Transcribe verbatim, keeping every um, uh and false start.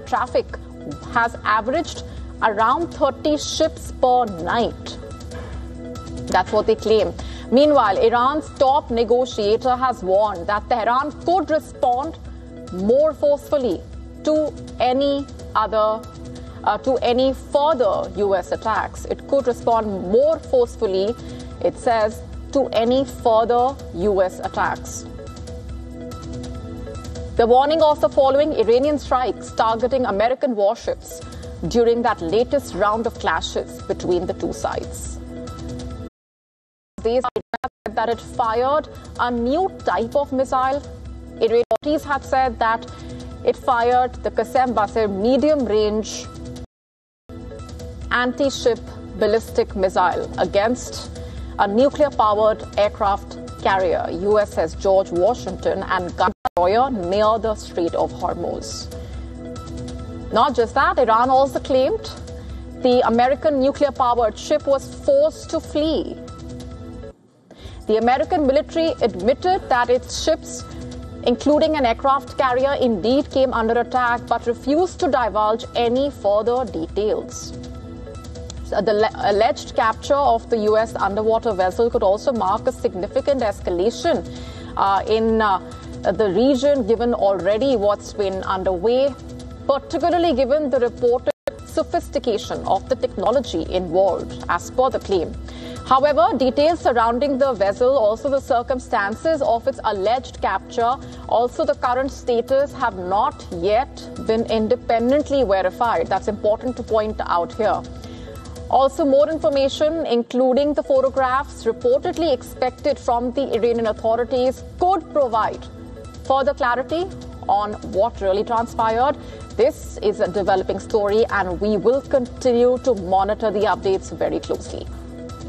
traffic has averaged around thirty ships per night. That's what they claim. Meanwhile, Iran's top negotiator has warned that Tehran could respond more forcefully to any other, uh, to any further U S attacks. It could respond more forcefully, it says, to any further U S attacks. The warning also following Iranian strikes targeting American warships during that latest round of clashes between the two sides. They said that it fired a new type of missile. Iranian authorities had said that it fired the Qasem-Basir medium-range anti-ship ballistic missile against a nuclear-powered aircraft carrier, U S S George Washington, and gun destroyer near the Strait of Hormuz. Not just that, Iran also claimed the American nuclear-powered ship was forced to flee. The American military admitted that its ships, including an aircraft carrier, indeed came under attack, but refused to divulge any further details. The alleged capture of the U S underwater vessel could also mark a significant escalation uh, in uh, the region, given already what's been underway, particularly given the reported sophistication of the technology involved, as per the claim. However, details surrounding the vessel, also the circumstances of its alleged capture, also the current status, have not yet been independently verified. That's important to point out here. Also, more information, including the photographs reportedly expected from the Iranian authorities, could provide further clarity on what really transpired. This is a developing story, and we will continue to monitor the updates very closely.